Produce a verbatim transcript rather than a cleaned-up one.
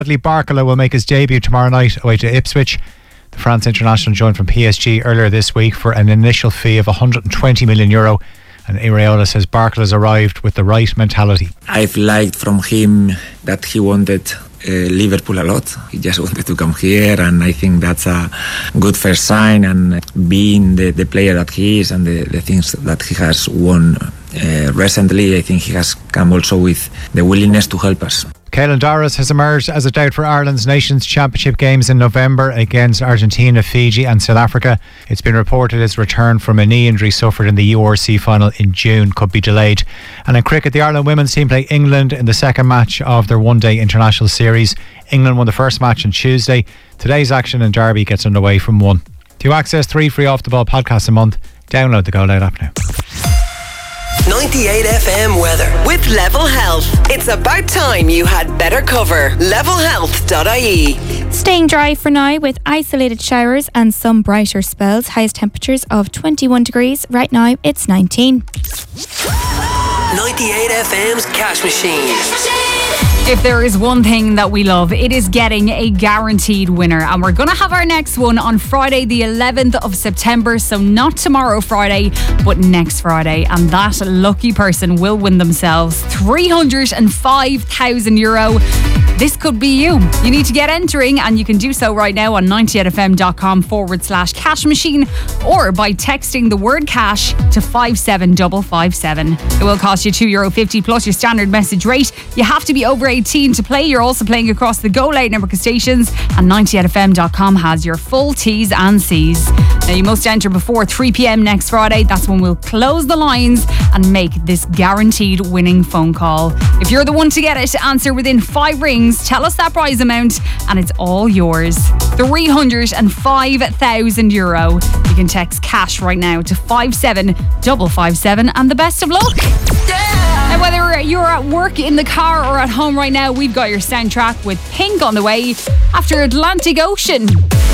Barcola will make his debut tomorrow night away to Ipswich. The France international joined from P S G earlier this week for an initial fee of one hundred twenty million euro. And Iraola says Barcola's arrived with the right mentality. I've liked from him that he wanted uh, Liverpool a lot. He just wanted to come here, and I think that's a good first sign. And being the, the player that he is and the, the things that he has won uh, recently, I think he has come also with the willingness to help us. Caelan Doris has emerged as a doubt for Ireland's Nations Championship games in November against Argentina, Fiji and South Africa. It's been reported his return from a knee injury suffered in the U R C final in June could be delayed. And in cricket, the Ireland women's team play England in the second match of their one-day international series. England won the first match on Tuesday. Today's action in Derby gets underway from one. To access three free off-the-ball podcasts a month, download the Go Loud app now. ninety-eight F M weather with Level Health. It's about time you had better cover. level health dot I E. Staying dry for now with isolated showers and some brighter spells. Highest temperatures of twenty-one degrees. Right now it's nineteen. ninety-eight F M's Cash Machine. If there is one thing that we love, it is getting a guaranteed winner. And we're going to have our next one on Friday, the eleventh of September. So not tomorrow Friday, but next Friday. And that lucky person will win themselves three hundred five thousand euro. This could be you. You need to get entering, and you can do so right now on ninety-eight f m dot com forward slash cash machine, or by texting the word cash to five seven five five seven. It will cost you two euro fifty plus your standard message rate. You have to be over eighteen to play. You're also playing across the Go Loud network of stations, and ninety-eight f m dot com has your full T's and C's. Now you must enter before three p m next Friday. That's when we'll close the lines and make this guaranteed winning phone call. If you're the one to get it, answer within five rings. Tell us that prize amount and it's all yours. three hundred five thousand euro. You can text cash right now to five seven five five seven, and the best of luck. Yeah. And whether you're at work, in the car or at home right now, we've got your soundtrack with Pink on the way after Atlantic Ocean.